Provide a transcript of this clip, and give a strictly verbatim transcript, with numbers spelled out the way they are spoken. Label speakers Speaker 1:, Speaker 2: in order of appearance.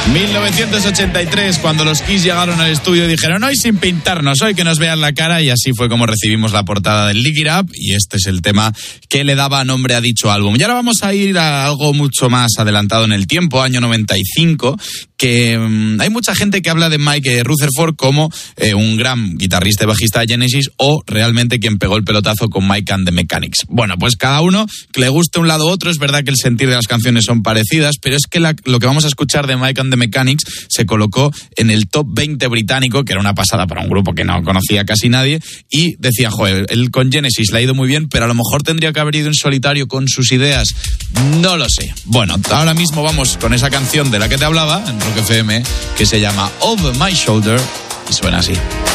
Speaker 1: mil novecientos ochenta y tres, cuando los Kiss llegaron al estudio, dijeron hoy sin pintarnos, hoy que nos vean la cara, y así fue como recibimos la portada del Lick It Up, y este es el tema que le daba nombre a dicho álbum. Y ahora vamos a ir a algo mucho más adelantado en el tiempo, año noventa y cinco, que um, hay mucha gente que habla de Mike Rutherford como eh, un gran guitarrista y bajista de Genesis, o realmente quien pegó el pelotazo con Mike and the Mechanics. Bueno, pues cada uno que le guste un lado u otro, es verdad que el sentir de las canciones son parecidas, pero es que la, lo que vamos a escuchar de Mike and the Mechanics se colocó en el top veinte británico, que era una pasada para un grupo que no conocía casi nadie, y decía, joder, él con Genesis le ha ido muy bien, pero a lo mejor tendría que haber ido en solitario con sus ideas. No lo sé. Bueno, ahora mismo vamos con esa canción de la que te hablaba en Rock F M, que se llama Over My Shoulder, y suena así.